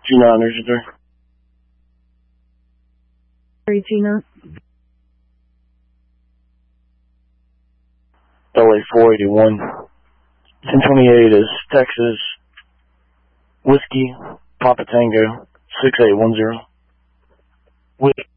G9, Region 3. G9. LA 481. 1028 is Texas Whiskey Papa Tango 6810.